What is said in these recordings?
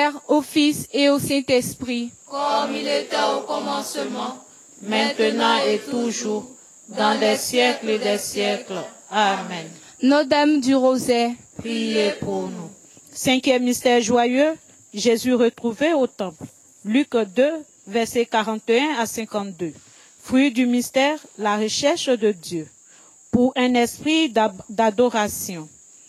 Au Fils et au Saint-Esprit, comme il était au commencement, maintenant et toujours, dans les siècles des siècles. Amen. Notre-Dame du Rosaire, Priez pour nous. Cinquième mystère joyeux, Jésus retrouvé au temple. Luc 2, versets 41 à 52. Fruit du mystère, la recherche de Dieu. Pour un esprit d'adoration.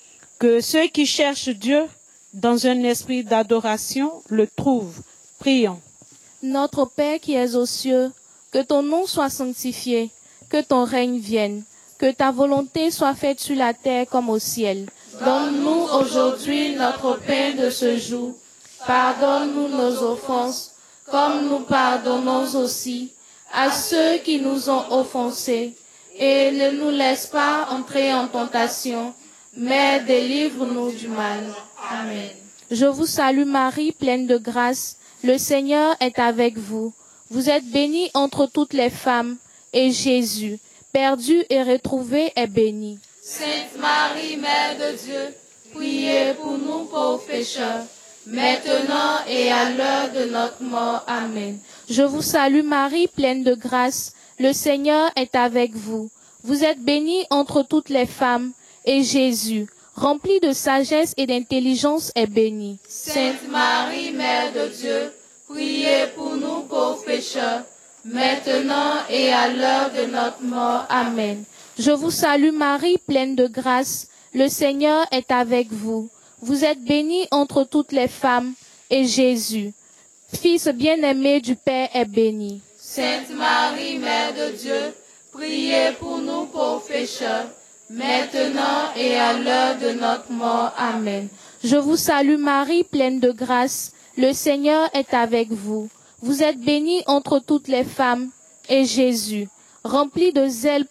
Que ceux qui cherchent Dieu dans un esprit d'adoration le trouvent. Prions. Notre Père qui es aux cieux, que ton nom soit sanctifié, que ton règne vienne, que ta volonté soit faite sur la terre comme au ciel. Donne-nous aujourd'hui notre pain de ce jour. Pardonne-nous nos offenses, comme nous pardonnons aussi à ceux qui nous ont offensés. Et ne nous laisse pas entrer en tentation, mais délivre-nous du mal. Amen. Je vous salue Marie, pleine de grâce. Le Seigneur est avec vous. Vous êtes bénie entre toutes les femmes, et Jésus, perdu et retrouvé, est béni. Sainte Marie, Mère de Dieu, priez pour nous pauvres pécheurs, maintenant et à l'heure de notre mort. Amen. Je vous salue Marie, pleine de grâce. Le Seigneur est avec vous. Vous êtes bénie entre toutes les femmes, et Jésus, rempli de sagesse et d'intelligence, est béni. Sainte Marie, Mère de Dieu, priez pour nous pauvres pécheurs, maintenant et à l'heure de notre mort. Amen. Je vous salue Marie, pleine de grâce. Le Seigneur est avec vous. Vous êtes bénie entre toutes les femmes, et Jésus, Fils bien-aimé du Père, est béni. Sainte Marie, Mère de Dieu, priez pour nous pauvres pécheurs, maintenant et à l'heure de notre mort. Amen. Je vous salue Marie, pleine de grâce. Le Seigneur est avec vous. Vous êtes bénie entre toutes les femmes, et Jésus, rempli de zèle